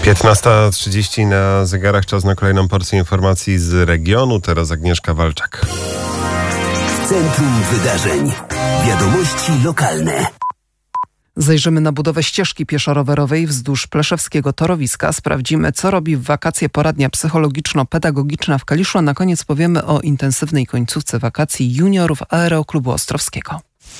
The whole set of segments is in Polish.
15:30 na zegarach, czas na kolejną porcję informacji z regionu. Teraz Agnieszka Walczak. W centrum wydarzeń. Wiadomości lokalne. Zajrzymy na budowę ścieżki pieszo-rowerowej wzdłuż Pleszewskiego torowiska. Sprawdzimy, co robi w wakacje poradnia psychologiczno-pedagogiczna w Kaliszu, a na koniec powiemy o intensywnej końcówce wakacji juniorów Aeroklubu Ostrowskiego.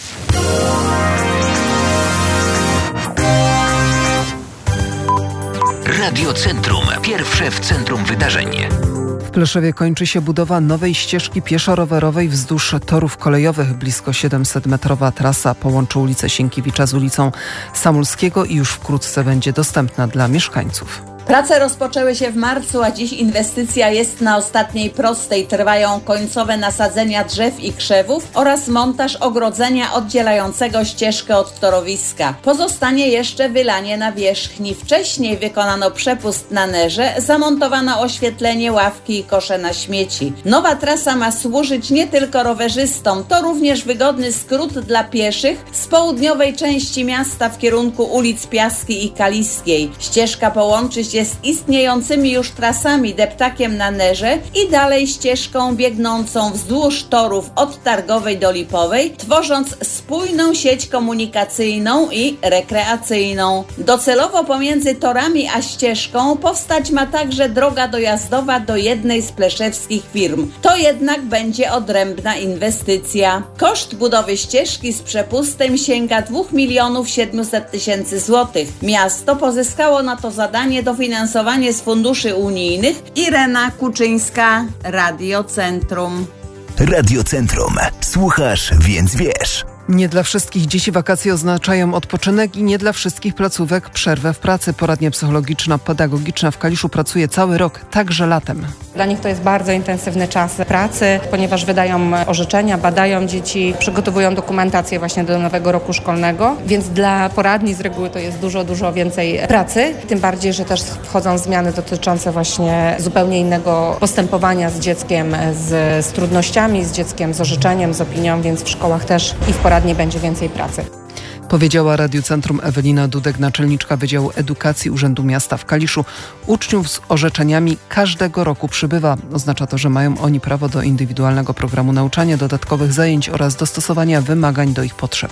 Radio Centrum. Pierwsze w centrum wydarzeń. W Pleszewie kończy się budowa nowej ścieżki pieszo-rowerowej wzdłuż torów kolejowych. Blisko 700-metrowa trasa połączy ulicę Sienkiewicza z ulicą Samulskiego i już wkrótce będzie dostępna dla mieszkańców. Prace rozpoczęły się w marcu, a dziś inwestycja jest na ostatniej prostej. Trwają końcowe nasadzenia drzew i krzewów oraz montaż ogrodzenia oddzielającego ścieżkę od torowiska. Pozostanie jeszcze wylanie nawierzchni. Wcześniej wykonano przepust na nerze, zamontowano oświetlenie, ławki i kosze na śmieci. Nowa trasa ma służyć nie tylko rowerzystom, to również wygodny skrót dla pieszych z południowej części miasta w kierunku ulic Piaskiej i Kaliskiej. Ścieżka połączy się z istniejącymi już trasami deptakiem na Nerze i dalej ścieżką biegnącą wzdłuż torów od Targowej do Lipowej, tworząc spójną sieć komunikacyjną i rekreacyjną. Docelowo pomiędzy torami a ścieżką powstać ma także droga dojazdowa do jednej z pleszewskich firm. To jednak będzie odrębna inwestycja. Koszt budowy ścieżki z przepustem sięga 2 700 000 złotych. Miasto pozyskało na to zadanie dofinansowanie z funduszy unijnych. Irena Kuczyńska, Radio Centrum. Radio Centrum. Słuchasz, więc wiesz. Nie dla wszystkich dzieci wakacje oznaczają odpoczynek i nie dla wszystkich placówek przerwę w pracy. Poradnia psychologiczno-pedagogiczna w Kaliszu pracuje cały rok, także latem. Dla nich to jest bardzo intensywny czas pracy, ponieważ wydają orzeczenia, badają dzieci, przygotowują dokumentację właśnie do nowego roku szkolnego, więc dla poradni z reguły to jest dużo więcej pracy. Tym bardziej, że też wchodzą zmiany dotyczące właśnie zupełnie innego postępowania z dzieckiem, z trudnościami, z dzieckiem, z orzeczeniem, z opinią, więc w szkołach też i w poradni będzie więcej pracy. Powiedziała Radiu Centrum Ewelina Dudek, naczelniczka Wydziału Edukacji Urzędu Miasta w Kaliszu. Uczniów z orzeczeniami każdego roku przybywa. Oznacza to, że mają oni prawo do indywidualnego programu nauczania, dodatkowych zajęć oraz dostosowania wymagań do ich potrzeb.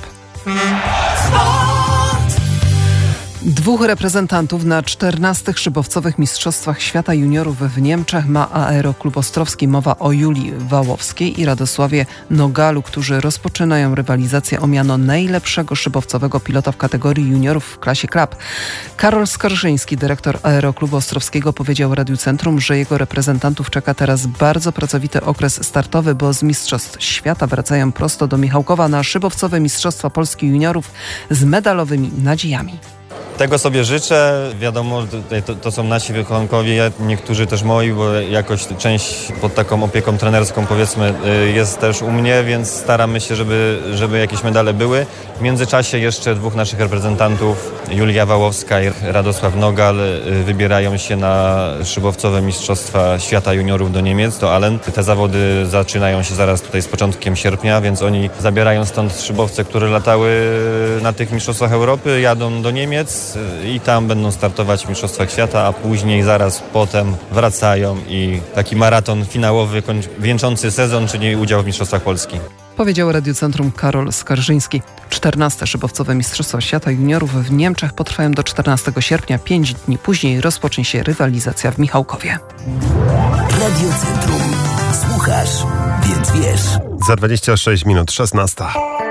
2 reprezentantów na 14 szybowcowych Mistrzostwach Świata Juniorów w Niemczech ma Aeroklub Ostrowski. Mowa o Julii Wałowskiej i Radosławie Nogalu, którzy rozpoczynają rywalizację o miano najlepszego szybowcowego pilota w kategorii juniorów w klasie Club. Karol Skarżyński, dyrektor Aeroklubu Ostrowskiego, powiedział Radiu Centrum, że jego reprezentantów czeka teraz bardzo pracowity okres startowy, bo z Mistrzostw Świata wracają prosto do Michałkowa na szybowcowe Mistrzostwa Polski Juniorów z medalowymi nadziejami. Tego sobie życzę. Wiadomo, to są nasi wychowankowie, niektórzy też moi, bo jakoś część pod taką opieką trenerską powiedzmy jest też u mnie, więc staramy się, żeby jakieś medale były. W międzyczasie jeszcze 2 naszych reprezentantów, Julia Wałowska i Radosław Nogal, wybierają się na szybowcowe Mistrzostwa Świata Juniorów do Niemiec, do Allen. Te zawody zaczynają się zaraz tutaj z początkiem sierpnia, więc oni zabierają stąd szybowce, które latały na tych Mistrzostwach Europy, jadą do Niemiec i tam będą startować w Mistrzostwach Świata, a później zaraz potem wracają i taki maraton finałowy wieńczący sezon, czyli udział w Mistrzostwach Polski. Powiedział Radiu Centrum Karol Skarżyński. 14 szybowcowe Mistrzostwa Świata Juniorów w Niemczech potrwają do 14 sierpnia. 5 dni później rozpocznie się rywalizacja w Michałkowie. Radio Centrum. Słuchasz, więc wiesz. Za 26 minut 16.